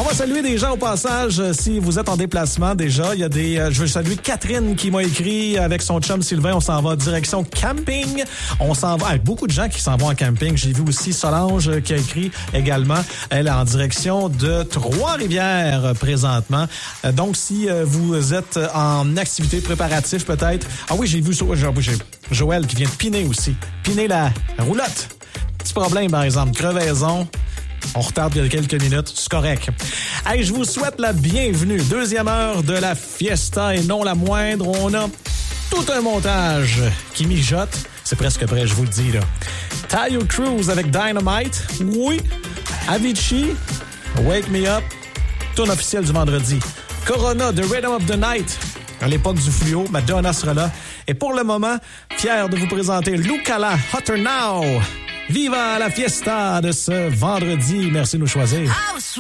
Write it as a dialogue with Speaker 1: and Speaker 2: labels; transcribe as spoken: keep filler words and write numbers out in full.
Speaker 1: va saluer des gens au passage. Si vous êtes en déplacement déjà, il y a des. Euh, je veux saluer Catherine qui m'a écrit avec son chum Sylvain. On s'en va direction camping. On s'en va. Avec beaucoup de gens qui s'en vont en camping. J'ai vu aussi Solange qui a écrit également. Elle est en direction de Trois-Rivières présentement. Euh, donc, si euh, vous êtes en activité préparative peut-être. Ah oui, j'ai vu ça. J'ai Joël qui vient de piner aussi. Piner la roulotte. Petit problème par exemple. Crevaison. On retarde il y a quelques minutes, c'est correct. Hey, je vous souhaite la bienvenue. Deuxième heure de la fiesta et non la moindre. On a tout un montage qui mijote. C'est presque prêt, je vous le dis, là. Tayo Cruz avec Dynamite. Oui. Avicii, Wake Me Up. Tourne officielle du vendredi. Corona, The Rhythm of the Night. À l'époque du fluo, Madonna sera là. Et pour le moment, fier de vous présenter Lucala, Hotter Now. Viva la fiesta de ce vendredi. Merci de nous choisir.